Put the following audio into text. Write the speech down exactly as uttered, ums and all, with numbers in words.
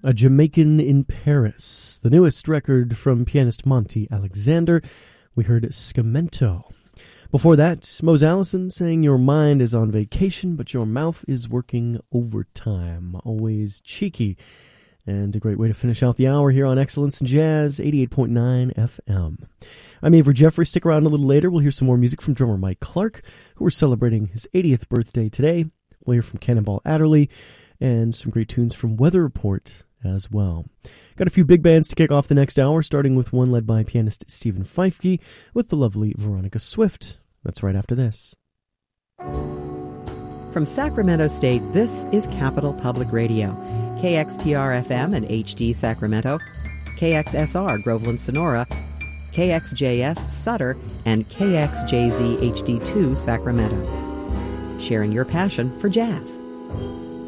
A Jamaican in Paris, the newest record from pianist Monty Alexander. We heard Scamento. Before that, Mose Allison saying your mind is on vacation, but your mouth is working overtime. Always cheeky. And a great way to finish out the hour here on Excellence in Jazz, eighty-eight point nine F M. I'm Avery Jeffrey. Stick around a little later. We'll hear some more music from drummer Mike Clark, who are celebrating his eightieth birthday today. We'll hear from Cannonball Adderley and some great tunes from Weather Report as well. Got a few big bands to kick off the next hour, starting with one led by pianist Stephen Feifke with the lovely Veronica Swift. That's right after this. From Sacramento State, this is Capital Public Radio. K X P R F M and H D Sacramento, K X S R Groveland Sonora, K X J S Sutter, and K X J Z H D two Sacramento. Sharing your passion for jazz.